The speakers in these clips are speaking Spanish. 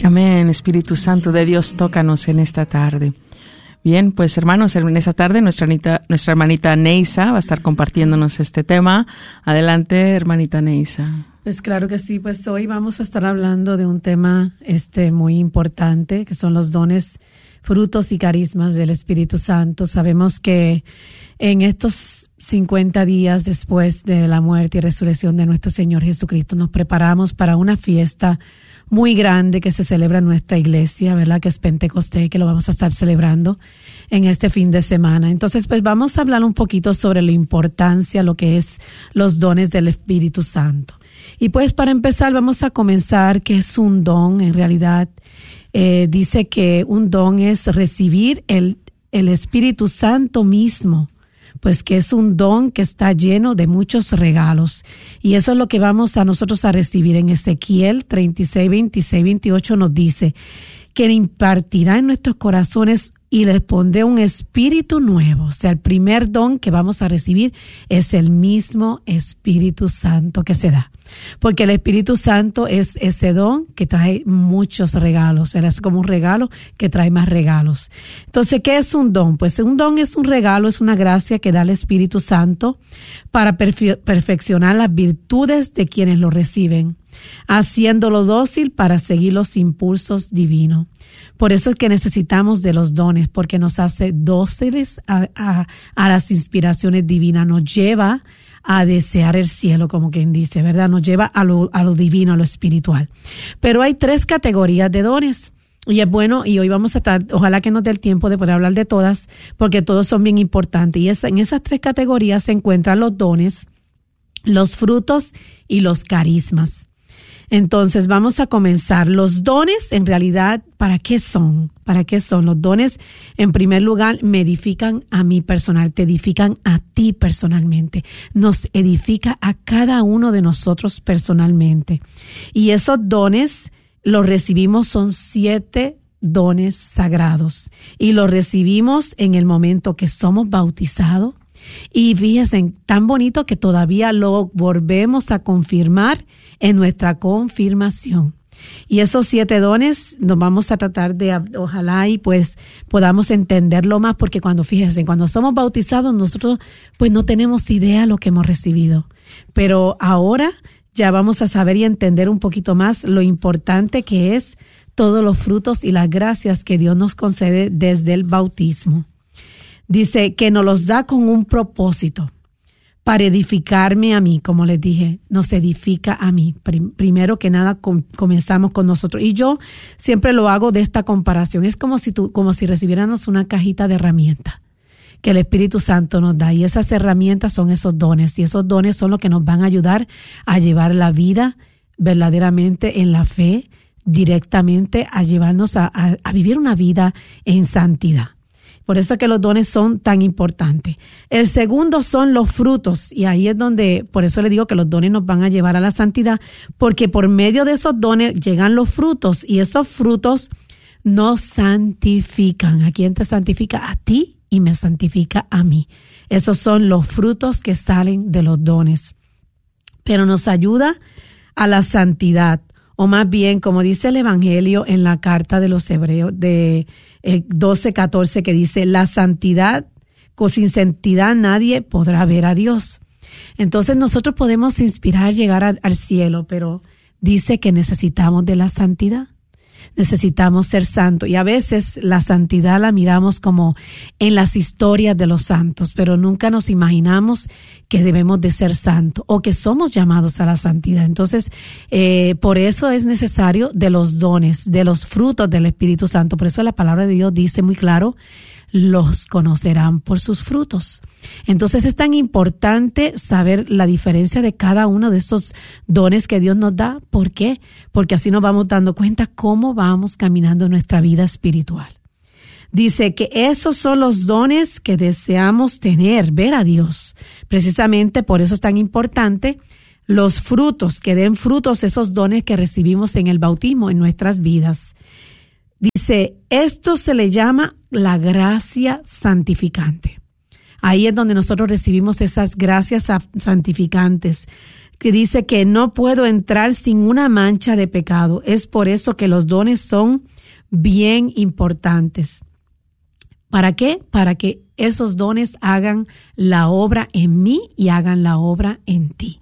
Amén. Espíritu Santo de Dios, tócanos en esta tarde. Bien, pues hermanos, en esta tarde nuestra hermanita Neisa va a estar compartiéndonos este tema. Adelante, hermanita Neisa. Pues claro que sí, pues hoy vamos a estar hablando de un tema muy importante, que son los dones, frutos y carismas del Espíritu Santo. Sabemos que en estos 50 días después de la muerte y resurrección de nuestro Señor Jesucristo, nos preparamos para una fiesta muy grande que se celebra en nuestra iglesia, ¿verdad? Que es Pentecostés, que lo vamos a estar celebrando en este fin de semana. Entonces, pues vamos a hablar un poquito sobre la importancia, lo que es los dones del Espíritu Santo. Y pues para empezar, vamos a comenzar que es un don. En realidad, dice que un don es recibir el Espíritu Santo mismo, pues que es un don que está lleno de muchos regalos. Y eso es lo que vamos a nosotros a recibir. En Ezequiel 36, 26, 28 nos dice que impartirá en nuestros corazones y les pondré un espíritu nuevo. O sea, el primer don que vamos a recibir es el mismo Espíritu Santo que se da. Porque el Espíritu Santo es ese don que trae muchos regalos, ¿verdad? Es como un regalo que trae más regalos. Entonces, ¿qué es un don? Pues un don es un regalo, es una gracia que da el Espíritu Santo para perfeccionar las virtudes de quienes lo reciben, haciéndolo dócil para seguir los impulsos divinos. Por eso es que necesitamos de los dones, porque nos hace dóciles a las inspiraciones divinas, nos lleva a desear el cielo, como quien dice, ¿verdad? Nos lleva a lo divino, a lo espiritual. Pero hay 3 categorías de dones. Y es bueno, y hoy vamos a estar, ojalá que nos dé el tiempo de poder hablar de todas, porque todos son bien importantes. Y en esas 3 categorías se encuentran los dones, los frutos y los carismas. Entonces vamos a comenzar. Los dones, en realidad, ¿para qué son? ¿Para qué son? Los dones, en primer lugar, me edifican a mí personal, te edifican a ti personalmente. Nos edifica a cada uno de nosotros personalmente. Y esos dones los recibimos, son 7 dones sagrados. Y los recibimos en el momento que somos bautizados. Y fíjense, tan bonito que todavía lo volvemos a confirmar en nuestra confirmación. Y esos 7 dones nos vamos a tratar de, ojalá y pues podamos entenderlo más, porque fíjense, cuando somos bautizados nosotros pues no tenemos idea de lo que hemos recibido. Pero ahora ya vamos a saber y entender un poquito más lo importante que es todos los frutos y las gracias que Dios nos concede desde el bautismo. Dice que nos los da con un propósito, para edificarme a mí, como les dije, nos edifica a mí. Primero que nada comenzamos con nosotros. Y yo siempre lo hago de esta comparación. Es como si recibiéramos una cajita de herramientas que el Espíritu Santo nos da. Y esas herramientas son esos dones. Y esos dones son los que nos van a ayudar a llevar la vida verdaderamente en la fe, directamente a llevarnos a vivir una vida en santidad. Por eso es que los dones son tan importantes. El segundo son los frutos, y ahí es donde, por eso le digo que los dones nos van a llevar a la santidad, porque por medio de esos dones llegan los frutos, y esos frutos nos santifican. ¿A quién te santifica? A ti, y me santifica a mí. Esos son los frutos que salen de los dones. Pero nos ayuda a la santidad, o más bien, como dice el Evangelio en la carta de los Hebreos de 12:14, que dice, la santidad, sin santidad nadie podrá ver a Dios. Entonces nosotros podemos inspirar, llegar al cielo, pero dice que necesitamos de la santidad. Necesitamos ser santos, y a veces la santidad la miramos como en las historias de los santos, pero nunca nos imaginamos que debemos de ser santos o que somos llamados a la santidad. Entonces, por eso es necesario de los dones, de los frutos del Espíritu Santo. Por eso la palabra de Dios dice muy claro, los conocerán por sus frutos. Entonces es tan importante saber la diferencia de cada uno de esos dones que Dios nos da. ¿Por qué? Porque así nos vamos dando cuenta cómo vamos caminando en nuestra vida espiritual. Dice que esos son los dones que deseamos tener, ver a Dios. Precisamente por eso es tan importante los frutos, que den frutos esos dones que recibimos en el bautismo en nuestras vidas. Dice, esto se le llama la gracia santificante. Ahí es donde nosotros recibimos esas gracias santificantes, que dice que no puedo entrar sin una mancha de pecado. Es por eso que los dones son bien importantes. ¿Para qué? Para que esos dones hagan la obra en mí y hagan la obra en ti.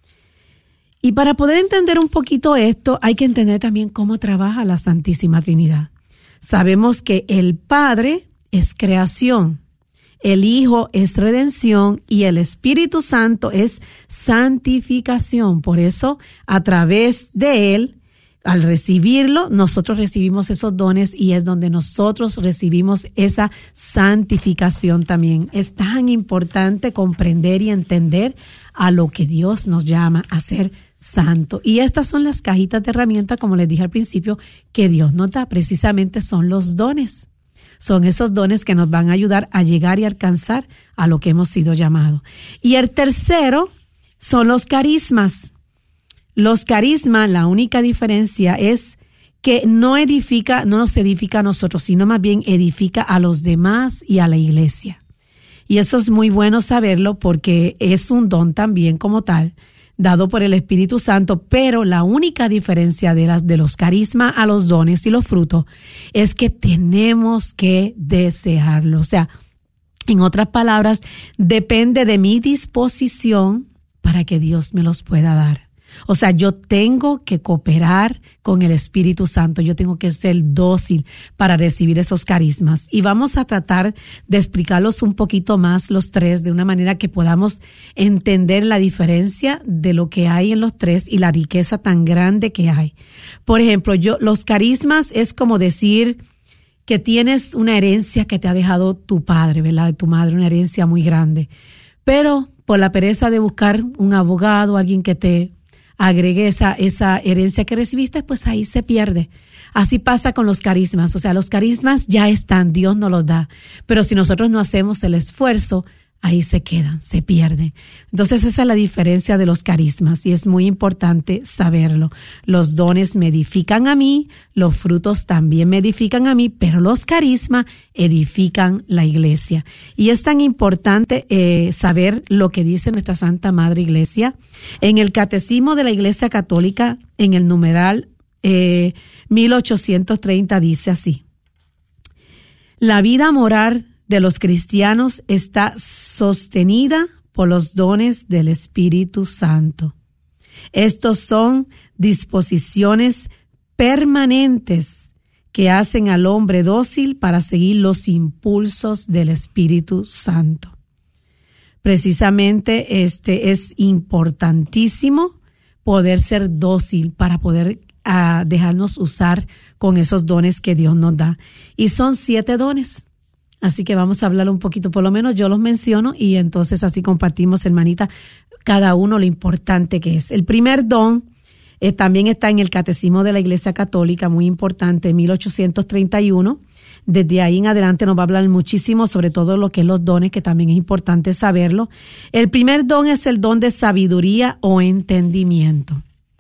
Y para poder entender un poquito esto, hay que entender también cómo trabaja la Santísima Trinidad. Sabemos que el Padre es creación, el Hijo es redención y el Espíritu Santo es santificación. Por eso, a través de Él, al recibirlo, nosotros recibimos esos dones y es donde nosotros recibimos esa santificación también. Es tan importante comprender y entender a lo que Dios nos llama a ser santo. Y estas son las cajitas de herramientas, como les dije al principio, que Dios nos da. Precisamente son los dones. Son esos dones que nos van a ayudar a llegar y alcanzar a lo que hemos sido llamados. Y el tercero son los carismas. Los carismas, la única diferencia es que no nos edifica a nosotros, sino más bien edifica a los demás y a la iglesia. Y eso es muy bueno saberlo porque es un don también como tal, dado por el Espíritu Santo, pero la única diferencia de los carismas a los dones y los frutos es que tenemos que desearlo. O sea, en otras palabras, depende de mi disposición para que Dios me los pueda dar. O sea, yo tengo que cooperar con el Espíritu Santo, yo tengo que ser dócil para recibir esos carismas. Y vamos a tratar de explicarlos un poquito más los tres, de una manera que podamos entender la diferencia de lo que hay en los tres y la riqueza tan grande que hay. Por ejemplo, los carismas es como decir que tienes una herencia que te ha dejado tu padre, ¿verdad? De tu madre, una herencia muy grande. Pero por la pereza de buscar un abogado, alguien que te agregue esa herencia que recibiste, pues ahí se pierde. Así pasa con los carismas. O sea, los carismas ya están, Dios nos los da. Pero si nosotros no hacemos el esfuerzo, ahí se quedan, se pierden. Entonces esa es la diferencia de los carismas y es muy importante saberlo. Los dones me edifican a mí, los frutos también me edifican a mí, pero los carismas edifican la iglesia. Y es tan importante saber lo que dice nuestra Santa Madre Iglesia. En el Catecismo de la Iglesia Católica, en el numeral 1830 dice así: la vida moral de los cristianos está sostenida por los dones del Espíritu Santo. Estos son disposiciones permanentes que hacen al hombre dócil para seguir los impulsos del Espíritu Santo. Precisamente es importantísimo poder ser dócil para poder dejarnos usar con esos dones que Dios nos da. Y son 7 dones. Así que vamos a hablar un poquito, por lo menos yo los menciono y entonces así compartimos, hermanita, cada uno lo importante que es. El primer don también está en el Catecismo de la Iglesia Católica, muy importante, 1831. Desde ahí en adelante nos va a hablar muchísimo sobre todo lo que es los dones, que también es importante saberlo. El primer don es el don de sabiduría o entendimiento.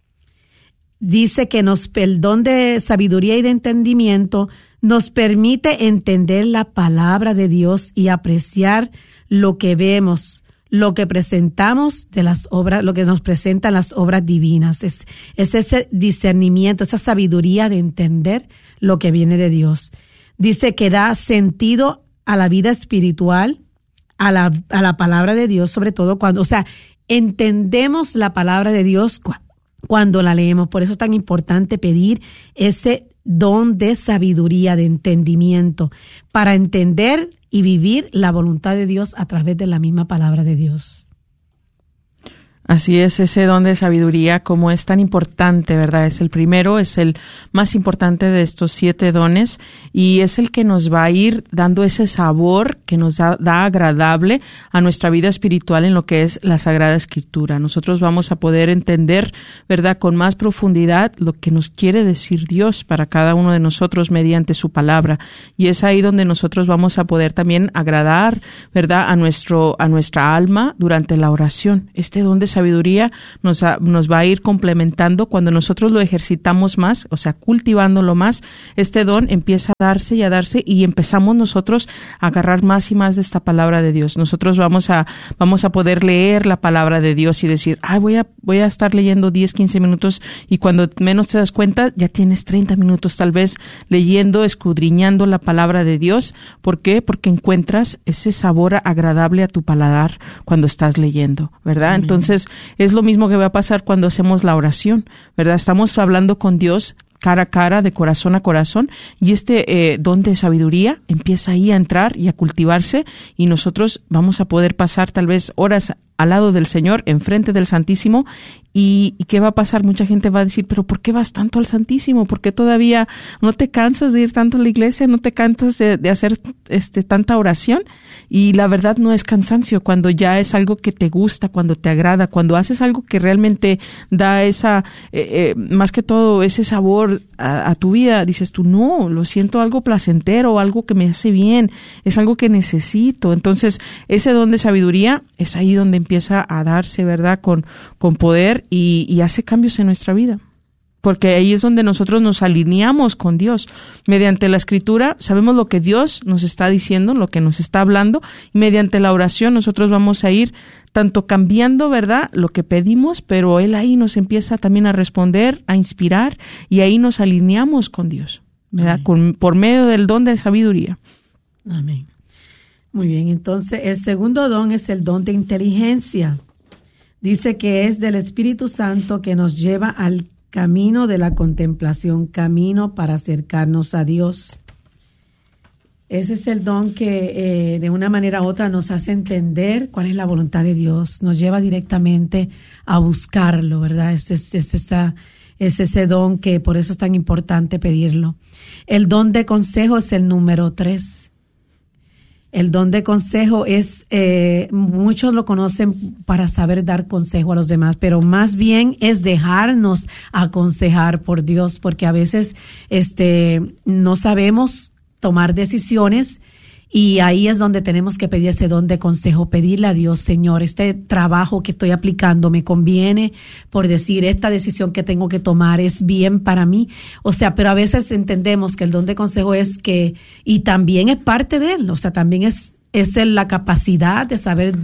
Dice que el don de sabiduría y de entendimiento nos permite entender la palabra de Dios y apreciar lo que vemos, lo que presentamos de las obras, lo que nos presentan las obras divinas. Es ese discernimiento, esa sabiduría de entender lo que viene de Dios. Dice que da sentido a la vida espiritual, a la palabra de Dios, sobre todo cuando, entendemos la palabra de Dios cuando la leemos. Por eso es tan importante pedir ese don de sabiduría, de entendimiento, para entender y vivir la voluntad de Dios a través de la misma palabra de Dios. Así es, ese don de sabiduría, como es tan importante, ¿verdad? Es el primero, es el más importante de estos 7 dones y es el que nos va a ir dando ese sabor que nos da agradable a nuestra vida espiritual en lo que es la Sagrada Escritura. Nosotros vamos a poder entender, ¿verdad?, con más profundidad lo que nos quiere decir Dios para cada uno de nosotros mediante su palabra. Y es ahí donde nosotros vamos a poder también agradar, ¿verdad?, a nuestra alma durante la oración. Este don de sabiduría nos va a ir complementando. Cuando nosotros lo ejercitamos más, o sea, cultivándolo más, este don empieza a darse y empezamos nosotros a agarrar más y más de esta palabra de Dios. Nosotros vamos a poder leer la palabra de Dios y decir, voy a estar leyendo 10, 15 minutos, y cuando menos te das cuenta ya tienes 30 minutos tal vez leyendo, escudriñando la palabra de Dios. ¿Por qué? Porque encuentras ese sabor agradable a tu paladar cuando estás leyendo, ¿verdad? Entonces es lo mismo que va a pasar cuando hacemos la oración, ¿verdad? Estamos hablando con Dios cara a cara, de corazón a corazón, y este don de sabiduría empieza ahí a entrar y a cultivarse, y nosotros vamos a poder pasar tal vez horas al lado del Señor, enfrente del Santísimo. ¿Y qué va a pasar? Mucha gente va a decir, pero ¿por qué vas tanto al Santísimo? ¿Por qué todavía no te cansas de ir tanto a la iglesia? ¿No te cansas de hacer tanta oración? Y la verdad no es cansancio, cuando ya es algo que te gusta, cuando te agrada, cuando haces algo que realmente da más que todo ese sabor a tu vida. Dices tú, no, lo siento algo placentero, algo que me hace bien, es algo que necesito. Entonces, ese don de sabiduría es ahí donde empieza a darse, ¿verdad? Con poder, y hace cambios en nuestra vida. Porque ahí es donde nosotros nos alineamos con Dios. Mediante la Escritura sabemos lo que Dios nos está diciendo, lo que nos está hablando, y mediante la oración nosotros vamos a ir tanto cambiando, ¿verdad?, lo que pedimos, pero Él ahí nos empieza también a responder, a inspirar, y ahí nos alineamos con Dios, ¿verdad? Por medio del don de sabiduría. Amén. Muy bien, entonces el segundo don es el don de inteligencia. Dice que es del Espíritu Santo que nos lleva al camino de la contemplación, camino para acercarnos a Dios. Ese es el don que de una manera u otra nos hace entender cuál es la voluntad de Dios, nos lleva directamente a buscarlo, ¿verdad? Es ese don que por eso es tan importante pedirlo. El don de consejo es el número 3. El don de consejo es, muchos lo conocen para saber dar consejo a los demás, pero más bien es dejarnos aconsejar por Dios, porque a veces no sabemos tomar decisiones, y ahí es donde tenemos que pedir ese don de consejo, pedirle a Dios, Señor, este trabajo que estoy aplicando me conviene, por decir, esta decisión que tengo que tomar es bien para mí. O sea, pero a veces entendemos que el don de consejo es que, y también es parte de él, o sea, también es la capacidad de saber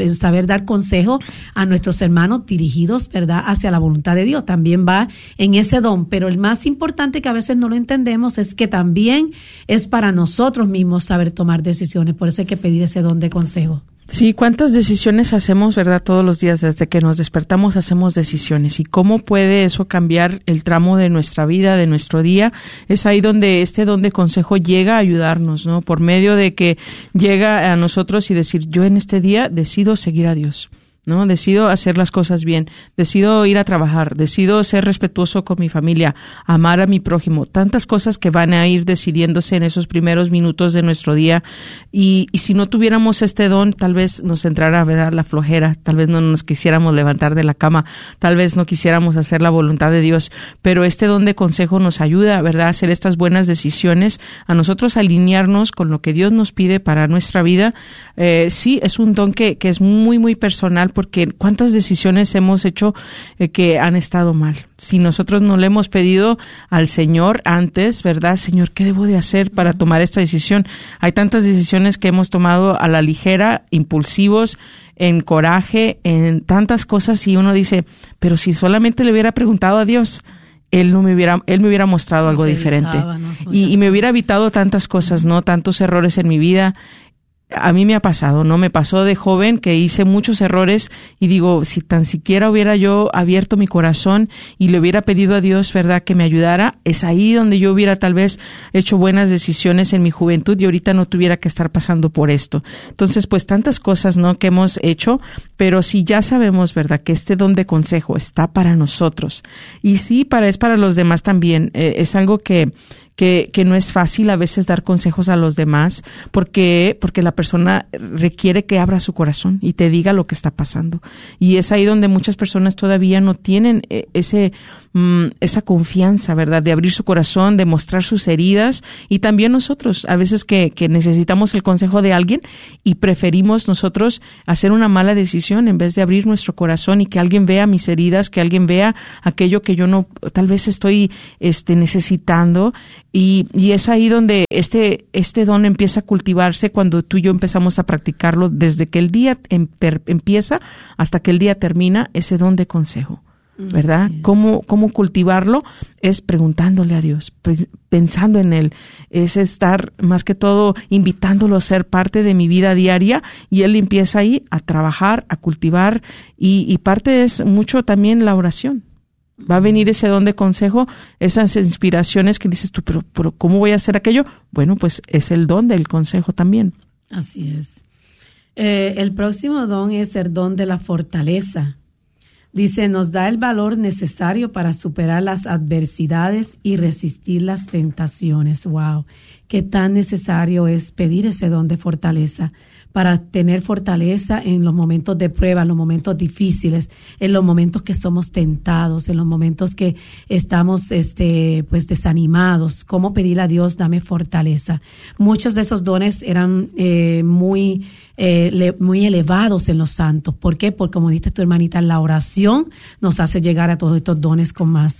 dar consejo a nuestros hermanos dirigidos, ¿verdad?, hacia la voluntad de Dios. También va en ese don, pero el más importante, que a veces no lo entendemos, es que también es para nosotros mismos saber tomar decisiones. Por eso hay que pedir ese don de consejo. Sí, ¿cuántas decisiones hacemos, verdad? Todos los días, desde que nos despertamos, hacemos decisiones. ¿Y cómo puede eso cambiar el tramo de nuestra vida, de nuestro día? Es ahí donde este don de consejo llega a ayudarnos, ¿no? Por medio de que llega a nosotros y decir, yo en este día decido seguir a Dios, ¿no? Decido hacer las cosas bien, decido ir a trabajar, decido ser respetuoso con mi familia, amar a mi prójimo, tantas cosas que van a ir decidiéndose en esos primeros minutos de nuestro día. Y si no tuviéramos este don, tal vez nos entrara, ¿verdad?, la flojera, tal vez no nos quisiéramos levantar de la cama, tal vez no quisiéramos hacer la voluntad de Dios, pero este don de consejo nos ayuda, ¿verdad?, a hacer estas buenas decisiones, a nosotros alinearnos con lo que Dios nos pide para nuestra vida. Sí, es un don que es muy, muy personal, porque cuántas decisiones hemos hecho que han estado mal. Si nosotros no le hemos pedido al Señor antes, ¿verdad? Señor, ¿qué debo de hacer para tomar esta decisión? Hay tantas decisiones que hemos tomado a la ligera, impulsivos, en coraje, en tantas cosas, y uno dice, pero si solamente le hubiera preguntado a Dios, Él me hubiera mostrado algo diferente. Y me hubiera evitado tantas cosas, ¿no? Tantos errores en mi vida. A mí me ha pasado, ¿no? Me pasó de joven que hice muchos errores, y digo, si tan siquiera hubiera yo abierto mi corazón y le hubiera pedido a Dios, ¿verdad?, que me ayudara, es ahí donde yo hubiera tal vez hecho buenas decisiones en mi juventud y ahorita no tuviera que estar pasando por esto. Entonces, pues tantas cosas, ¿no?, que hemos hecho, pero si ya sabemos, ¿verdad?, que este don de consejo está para nosotros, y sí, es para los demás también. Es algo que no es fácil a veces dar consejos a los demás, porque la persona requiere que abra su corazón y te diga lo que está pasando. Y es ahí donde muchas personas todavía no tienen esa confianza, ¿verdad?, de abrir su corazón, de mostrar sus heridas. Y también nosotros, a veces que necesitamos el consejo de alguien y preferimos nosotros hacer una mala decisión exposición en vez de abrir nuestro corazón y que alguien vea mis heridas, que alguien vea aquello que yo no, tal vez estoy necesitando. Y es ahí donde este don empieza a cultivarse cuando tú y yo empezamos a practicarlo desde que el día empieza hasta que el día termina, ese don de consejo. ¿Verdad? ¿Cómo cultivarlo? Es preguntándole a Dios, pensando en Él. Es estar, más que todo, invitándolo a ser parte de mi vida diaria, y Él empieza ahí a trabajar, a cultivar, y parte es mucho también la oración. Va a venir ese don de consejo, esas inspiraciones que dices tú, pero ¿cómo voy a hacer aquello? Bueno, pues es el don del consejo también. Así es. El próximo don es el don de la fortaleza. Dice, nos da el valor necesario para superar las adversidades y resistir las tentaciones. ¡Wow! Qué tan necesario es pedir ese don de fortaleza para tener fortaleza en los momentos de prueba, en los momentos difíciles, en los momentos que somos tentados, en los momentos que estamos pues desanimados. ¿Cómo pedirle a Dios, dame fortaleza? Muchos de esos dones eran muy elevados en los santos. ¿Por qué? Porque, como dijiste tu hermanita, la oración nos hace llegar a todos estos dones con más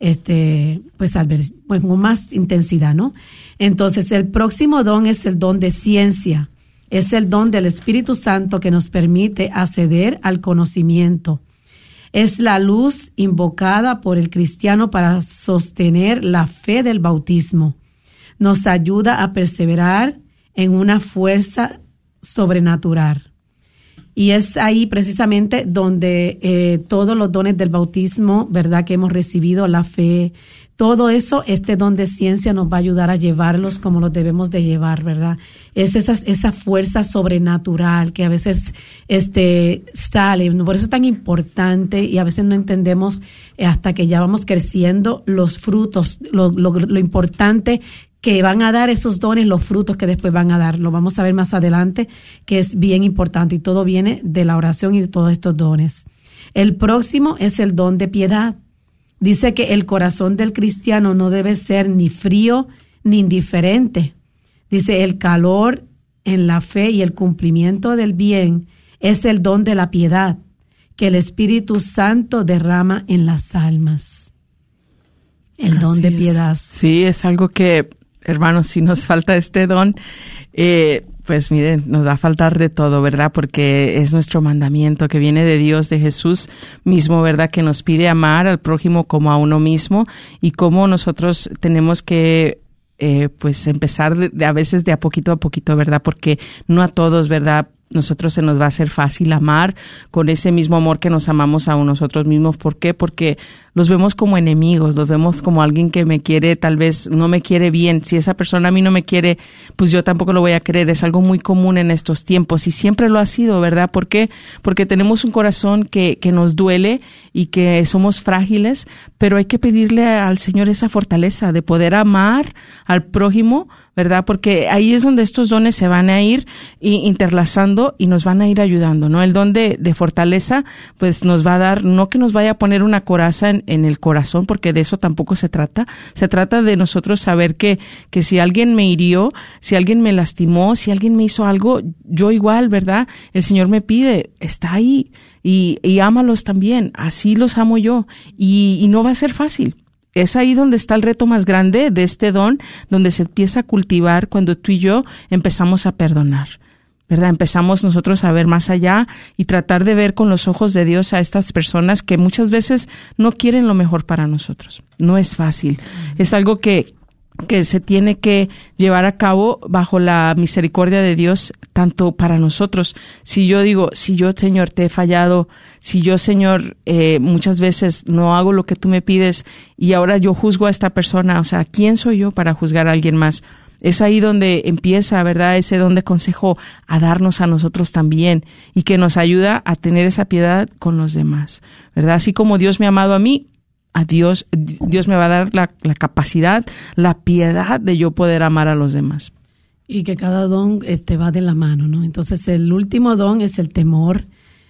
con más intensidad, ¿no? Entonces, el próximo don es el don de ciencia. Es el don del Espíritu Santo que nos permite acceder al conocimiento. Es la luz invocada por el cristiano para sostener la fe del bautismo. Nos ayuda a perseverar en una fuerza sobrenatural. Y es ahí precisamente donde todos los dones del bautismo, ¿verdad?, que hemos recibido, la fe, todo eso, este don de ciencia nos va a ayudar a llevarlos como los debemos de llevar, ¿verdad? Es esa fuerza sobrenatural que a veces sale. Por eso es tan importante, y a veces no entendemos hasta que ya vamos creciendo los frutos, lo importante que van a dar esos dones, los frutos que después van a dar. Lo vamos a ver más adelante, que es bien importante, y todo viene de la oración y de todos estos dones. El próximo es el don de piedad. Dice que el corazón del cristiano no debe ser ni frío ni indiferente. Dice, el calor en la fe y el cumplimiento del bien es el don de la piedad que el Espíritu Santo derrama en las almas. El don de piedad. Sí, es algo que, hermanos, si nos falta este don, pues miren, nos va a faltar de todo, ¿verdad? Porque es nuestro mandamiento que viene de Dios, de Jesús mismo, ¿verdad? Que nos pide amar al prójimo como a uno mismo, y cómo nosotros tenemos que pues empezar a veces de a poquito, ¿verdad? Porque no a todos, ¿verdad?, nosotros se nos va a hacer fácil amar con ese mismo amor que nos amamos a nosotros mismos. ¿Por qué? Porque los vemos como enemigos, los vemos como alguien que me quiere, tal vez no me quiere bien. Si esa persona a mí no me quiere, pues yo tampoco lo voy a querer. Es algo muy común en estos tiempos, y siempre lo ha sido, ¿verdad? ¿Por qué? Porque tenemos un corazón que nos duele y que somos frágiles, pero hay que pedirle al Señor esa fortaleza de poder amar al prójimo, ¿verdad? Porque ahí es donde estos dones se van a ir interlazando y nos van a ir ayudando, ¿no? El don de fortaleza, pues nos va a dar, no que nos vaya a poner una coraza en el corazón, porque de eso tampoco se trata. Se trata de nosotros saber que si alguien me hirió, si alguien me lastimó, si alguien me hizo algo, yo igual, ¿verdad? El Señor me pide, está ahí, y ámalos también, así los amo yo, y no va a ser fácil. Es ahí donde está el reto más grande de este don, donde se empieza a cultivar cuando tú y yo empezamos a perdonar, ¿verdad? Empezamos nosotros a ver más allá y tratar de ver con los ojos de Dios a estas personas que muchas veces no quieren lo mejor para nosotros. No es fácil. Es algo que se tiene que llevar a cabo bajo la misericordia de Dios, tanto para nosotros. Si yo, Señor, te he fallado, si yo, Señor, muchas veces no hago lo que tú me pides, y ahora yo juzgo a esta persona, o sea, ¿quién soy yo para juzgar a alguien más? Es ahí donde empieza, ¿verdad?, ese don de consejo a darnos a nosotros también, y que nos ayuda a tener esa piedad con los demás, ¿verdad? Así como Dios me ha amado a mí, a Dios me va a dar la capacidad, la piedad de yo poder amar a los demás. Y que cada don va de la mano, ¿no? Entonces, el último don es el temor,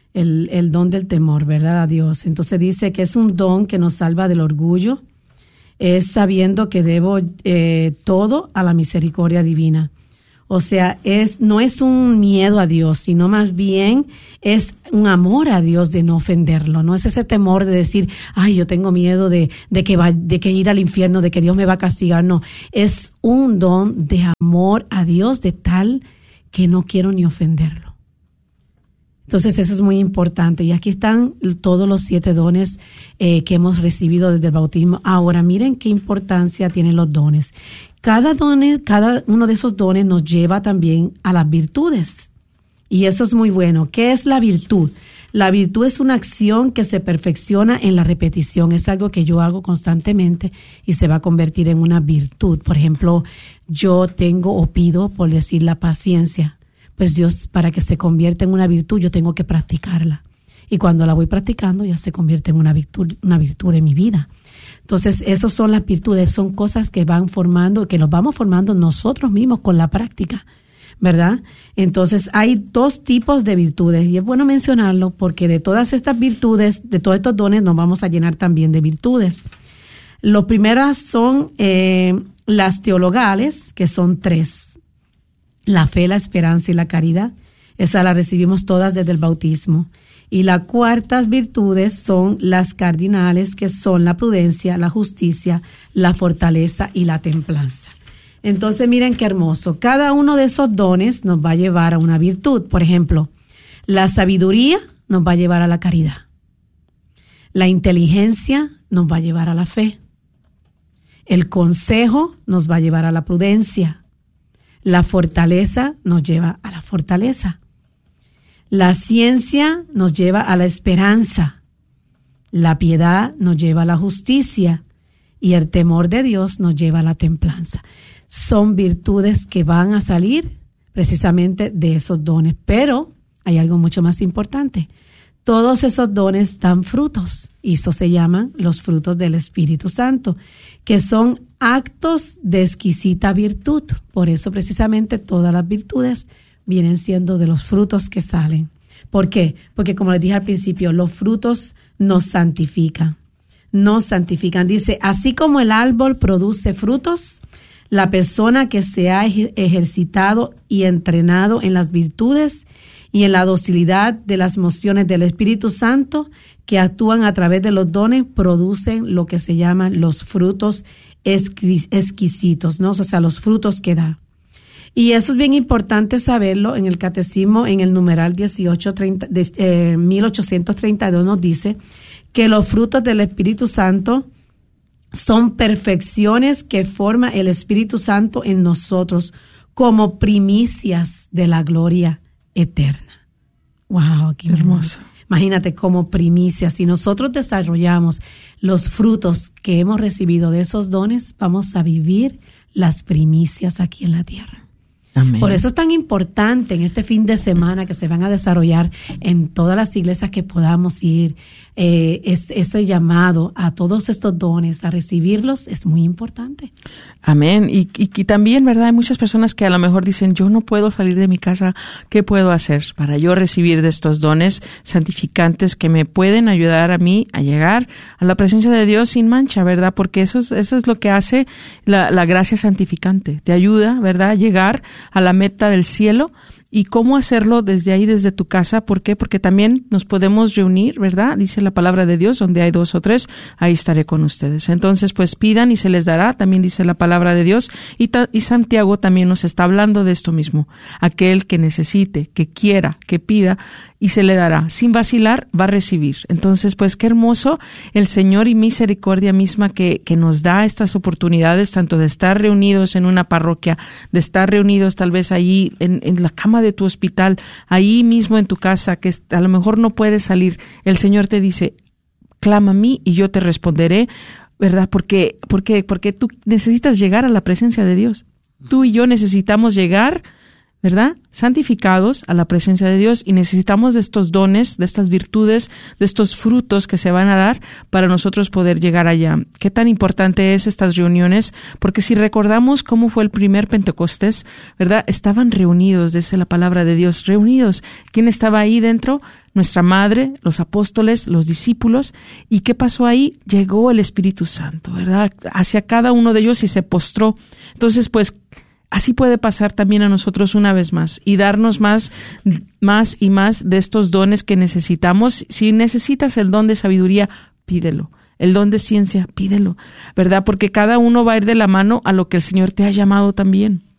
el don del temor, ¿verdad?, a Dios. Entonces dice que es un don que nos salva del orgullo, es sabiendo que debo todo a la misericordia divina. O sea, no es un miedo a Dios, sino más bien es un amor a Dios de no ofenderlo. No es ese temor de decir, ay, yo tengo miedo de que ir al infierno, de que Dios me va a castigar. No, es un don de amor a Dios de tal que no quiero ni ofenderlo. Entonces eso es muy importante. Y aquí están todos los 7 dones que hemos recibido desde el bautismo. Ahora, miren qué importancia tienen los dones. Cada uno de esos dones nos lleva también a las virtudes. Y eso es muy bueno. ¿Qué es la virtud? La virtud es una acción que se perfecciona en la repetición. Es algo que yo hago constantemente y se va a convertir en una virtud. Por ejemplo, yo tengo o pido, por decir, la paciencia. Pues Dios, para que se convierta en una virtud, yo tengo que practicarla. Y cuando la voy practicando, ya se convierte en una virtud en mi vida. Entonces, esas son las virtudes, son cosas que van formando, que nos vamos formando nosotros mismos con la práctica, ¿verdad? Entonces, hay 2 tipos de virtudes y es bueno mencionarlo porque de todas estas virtudes, de todos estos dones, nos vamos a llenar también de virtudes. Las primeras son las teologales, que son 3. La fe, la esperanza y la caridad. Esa la recibimos todas desde el bautismo. Y las 4 virtudes son las cardinales, que son la prudencia, la justicia, la fortaleza y la templanza. Entonces, miren qué hermoso. Cada uno de esos dones nos va a llevar a una virtud. Por ejemplo, la sabiduría nos va a llevar a la caridad. La inteligencia nos va a llevar a la fe. El consejo nos va a llevar a la prudencia. La fortaleza nos lleva a la fortaleza. La ciencia nos lleva a la esperanza. La piedad nos lleva a la justicia. Y el temor de Dios nos lleva a la templanza. Son virtudes que van a salir precisamente de esos dones. Pero hay algo mucho más importante. Todos esos dones dan frutos. Y eso se llaman los frutos del Espíritu Santo, que son actos de exquisita virtud. Por eso precisamente todas las virtudes vienen siendo de los frutos que salen. ¿Por qué? Porque como les dije al principio, los frutos nos santifican. Nos santifican. Dice, así como el árbol produce frutos, la persona que se ha ejercitado y entrenado en las virtudes y en la docilidad de las mociones del Espíritu Santo que actúan a través de los dones, producen lo que se llaman los frutos exquisitos, ¿no? O sea, los frutos que da. Y eso es bien importante saberlo. En el Catecismo, en el numeral 1832 nos dice que los frutos del Espíritu Santo son perfecciones que forma el Espíritu Santo en nosotros como primicias de la gloria eterna. ¡Wow! ¡Qué hermoso! Imagínate, como primicias. Si nosotros desarrollamos los frutos que hemos recibido de esos dones, vamos a vivir las primicias aquí en la tierra. Amén. Por eso es tan importante en este fin de semana que se van a desarrollar en todas las iglesias que podamos ir, ese llamado a todos estos dones, a recibirlos, es muy importante. Amén. Y también, ¿verdad? Hay muchas personas que a lo mejor dicen, yo no puedo salir de mi casa, ¿qué puedo hacer para yo recibir de estos dones santificantes que me pueden ayudar a mí a llegar a la presencia de Dios sin mancha, ¿verdad? Porque eso es lo que hace la gracia santificante. Te ayuda, ¿verdad?, a llegar a la meta del cielo. ¿Y cómo hacerlo desde ahí, desde tu casa? ¿Por qué? Porque también nos podemos reunir, ¿verdad? Dice la palabra de Dios, donde hay 2 o 3, ahí estaré con ustedes. Entonces, pues pidan y se les dará, también dice la palabra de Dios. Y Santiago también nos está hablando de esto mismo. Aquel que necesite, que quiera, que pida, y se le dará. Sin vacilar, va a recibir. Entonces, pues qué hermoso el Señor y misericordia misma que nos da estas oportunidades, tanto de estar reunidos en una parroquia, de estar reunidos tal vez allí en la cama de tu hospital, ahí mismo en tu casa, que a lo mejor no puedes salir. El Señor te dice, clama a mí y yo te responderé, ¿verdad? Porque tú necesitas llegar a la presencia de Dios. Tú y yo necesitamos llegar, ¿verdad?, santificados a la presencia de Dios, y necesitamos de estos dones, de estas virtudes, de estos frutos que se van a dar para nosotros poder llegar allá. Qué tan importante es estas reuniones, porque si recordamos cómo fue el primer Pentecostés, ¿verdad?, estaban reunidos, dice la palabra de Dios, reunidos. ¿Quién estaba ahí dentro? Nuestra madre, los apóstoles, los discípulos. ¿Y qué pasó ahí? Llegó el Espíritu Santo, ¿verdad?, hacia cada uno de ellos y se postró. Entonces, pues, así puede pasar también a nosotros una vez más y darnos más y más de estos dones que necesitamos. Si necesitas el don de sabiduría, pídelo. El don de ciencia, pídelo, ¿verdad? Porque cada uno va a ir de la mano a lo que el Señor te ha llamado también.